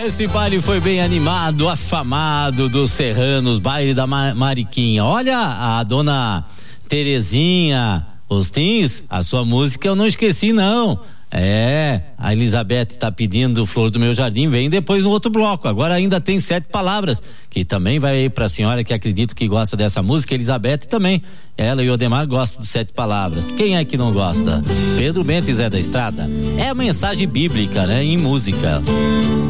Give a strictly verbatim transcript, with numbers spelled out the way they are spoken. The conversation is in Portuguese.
Esse baile foi bem animado, afamado dos serranos, baile da Mariquinha. Olha, a dona Terezinha Ostins, a sua música eu não esqueci não. É, a Elizabeth tá pedindo Flor do Meu Jardim, vem depois no outro bloco. Agora ainda tem Sete Palavras, que também vai pra senhora que acredito que gosta dessa música. Elizabeth também, ela e o Odemar gostam de Sete Palavras. Quem é que não gosta? Pedro Bento e Zé da Estrada. É a mensagem bíblica, né, em música.